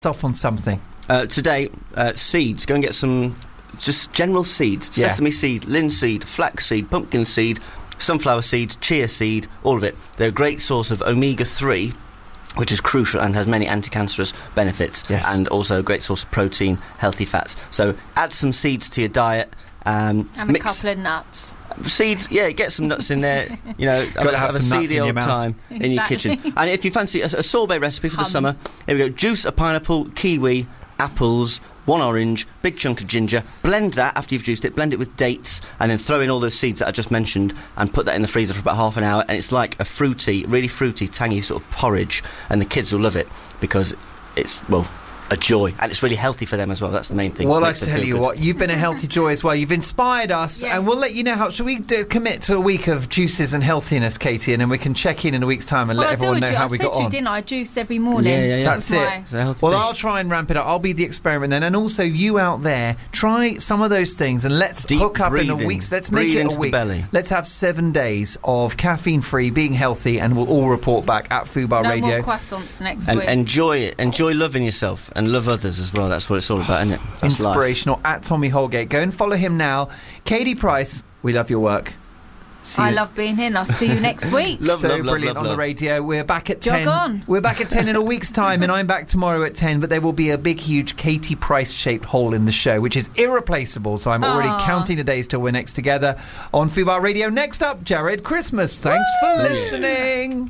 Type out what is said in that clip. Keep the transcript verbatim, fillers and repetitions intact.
Off on something. Uh, today, uh, seeds. Go and get some just general seeds. Yeah. Sesame seed, linseed, flax seed, pumpkin seed, sunflower seed, chia seed, all of it. They're a great source of omega three, which is crucial and has many anti-cancerous benefits. Yes. And also a great source of protein, healthy fats. So add some seeds to your diet. Um, and a mix couple of nuts. Seeds, yeah, get some nuts in there. You know, have, Gotta a- have have a some nuts seedy in your old mouth. time in your Exactly. kitchen. And if you fancy a, a sorbet recipe for the Hum. summer, here we go: juice a pineapple, kiwi, apples, one orange, big chunk of ginger. Blend that after you've juiced it. Blend it with dates, and then throw in all those seeds that I just mentioned, and put that in the freezer for about half an hour. And it's like a fruity, really fruity, tangy sort of porridge, and the kids will love it because it's well. a joy, and it's really healthy for them as well. That's the main thing. Well, I Makes them tell feel you good. what, you've been a healthy joy as well. You've inspired us, Yes. and we'll let you know how. Shall we do, commit to a week of juices and healthiness, Katie, and then we can check in in a week's time and Well, let I do everyone a know ju- how I we said got to you, on. didn't I? Juice every morning. Yeah, yeah, yeah. That's it. why. It's a healthy Well, thing. I'll try and ramp it up. I'll be the experiment then, and also you out there, try some of those things, and let's Deep hook up in a breathing. week. Let's Breathe make it into a the week. belly. Let's have seven days of caffeine-free, being healthy, and we'll all report back at Fubar No Radio. more croissants next And week. enjoy it. Enjoy loving yourself and love others as well. That's what it's all about, isn't it? That's life. Inspirational at Tommy Holgate. Go and follow him now. Katie Price, we love your work. See I you. love being here, and I'll see you next week. Love, so love, love, brilliant love, on love. the radio. We're back at Jog ten. on. We're back at ten in a week's time, and I'm back tomorrow at ten. But there will be a big, huge Katie Price-shaped hole in the show, which is irreplaceable. So I'm already Aw. counting the days till we're next together on Fubar Radio. Next up, Jared Christmas. Thanks for listening.